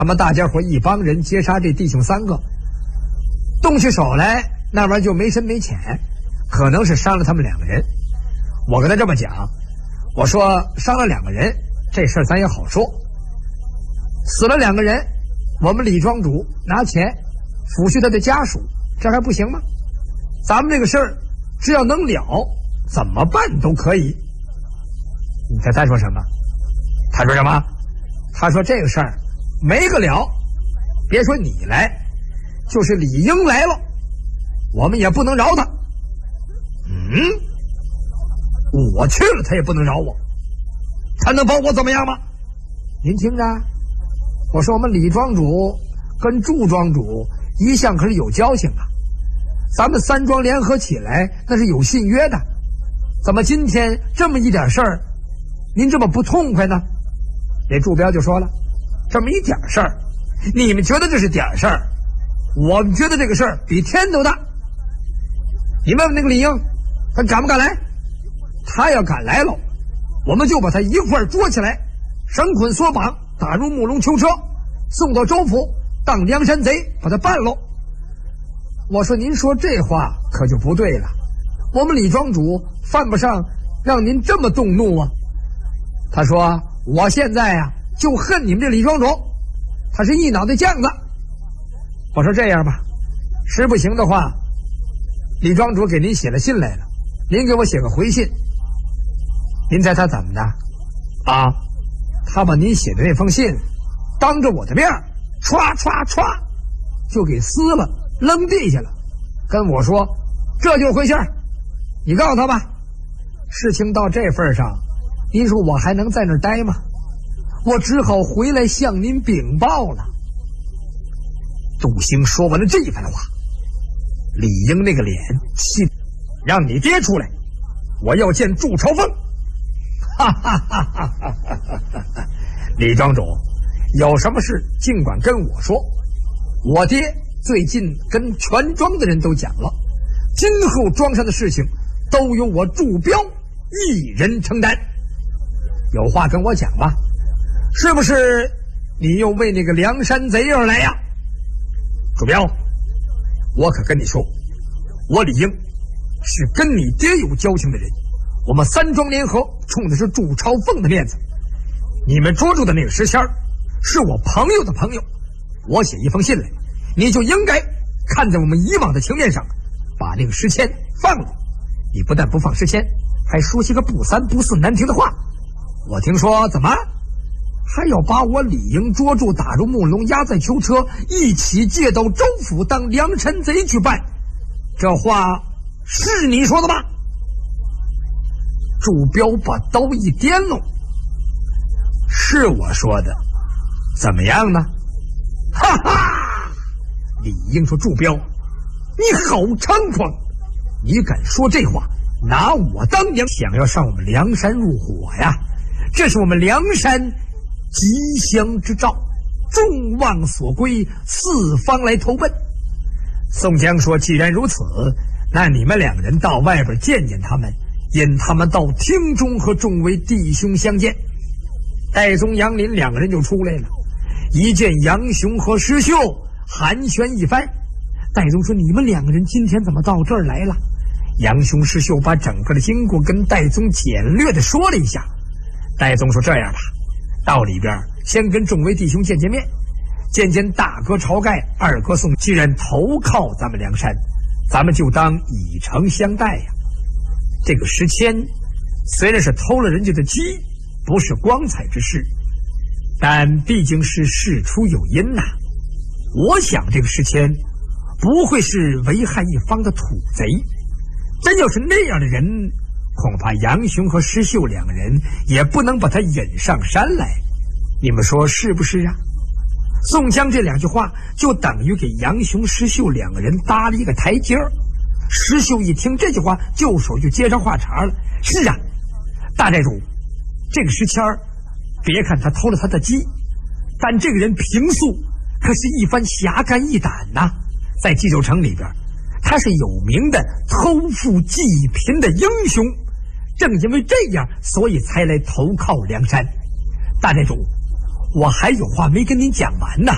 他们大家伙一帮人截杀这弟兄3个，动起手来，那玩意儿就没深没浅，可能是伤了他们2个人。我跟他这么讲，我说伤了2个人，这事儿咱也好说。死了2个人，我们李庄主拿钱抚恤他的家属，这还不行吗？咱们这个事儿只要能了，怎么办都可以。你猜他说什么？他说什么？他说这个事儿没个了，别说你来，就是李英来了，我们也不能饶他。我去了他也不能饶我，他能把我怎么样吗？您听着，我说我们李庄主跟祝庄主一向可是有交情啊，咱们3庄联合起来那是有信约的，怎么今天这么一点事儿您这么不痛快呢？那祝彪就说了，这么一点事儿你们觉得这是点事儿，我们觉得这个事儿比天都大。你问问那个李英，他敢不敢来？他要敢来了，我们就把他一块儿捉起来，绳捆索绑，打入木龙囚车，送到州府当梁山贼，把他办喽。我说您说这话可就不对了，我们李庄主犯不上让您这么动怒啊。他说我现在啊就恨你们这李庄主，他是一脑袋犟子。我说这样吧，实不行的话，李庄主给您写了信来了，您给我写个回信。您猜他怎么的啊？他把您写的那封信当着我的面歘歘歘就给撕了，扔地下了，跟我说这就回信儿，你告诉他吧。事情到这份上，您说我还能在那儿待吗？我只好回来向您禀报了。杜兴说完了这一番话，李英那个脸气，让你爹出来，我要见祝朝凤。哈哈哈哈哈哈！李庄主，有什么事尽管跟我说，我爹最近跟全庄的人都讲了，今后庄上的事情都由我祝彪一人承担。有话跟我讲吧，是不是你又为那个梁山贼而来呀？祝彪，我可跟你说，我李英是跟你爹有交情的人，我们3庄联合冲的是祝朝凤的面子。你们捉住的那个石谦是我朋友的朋友，我写一封信来，你就应该看在我们以往的情面上，把那个石谦放了。你不但不放石谦，还说些个不三不四难听的话。我听说怎么还要把我李英捉住，打入木笼，押在囚车，一起借到州府当梁山贼去办，这话是你说的吗？祝彪把刀一掂喽，是我说的，怎么样呢？哈哈！李英说，祝彪，你好猖狂，你敢说这话，拿我当娘，想要上我们梁山入伙呀？这是我们梁山吉祥之兆，众望所归，四方来投奔。宋江说，既然如此，那你们2个人到外边见见他们，引他们到厅中和众位弟兄相见。戴宗、杨林2个人就出来了，一见杨雄和石秀，寒暄一番。戴宗说，你们2个人今天怎么到这儿来了？杨雄、石秀把整个的经过跟戴宗简略的说了一下。戴宗说，这样吧，到里边先跟众位弟兄见见面，见见大哥晁盖，二哥宋，既然投靠咱们梁山，咱们就当以诚相待呀。这个石谦虽然是偷了人家的鸡，不是光彩之事，但毕竟是事出有因呐。我想这个石谦不会是为害一方的土贼，真要是那样的人，恐怕杨雄和石秀2个人也不能把他引上山来。你们说是不是啊？宋江这2句话就等于给杨雄、石秀2个人搭了一个台阶儿。石秀一听这句话，就手就接上话茬了。是啊，大寨主，这个石谦儿，别看他偷了他的鸡，但这个人平素可是一番侠肝义胆呐，在济州城里边，他是有名的偷富济贫的英雄。正因为这样，所以才来投靠梁山。大寨主，我还有话没跟您讲完呢。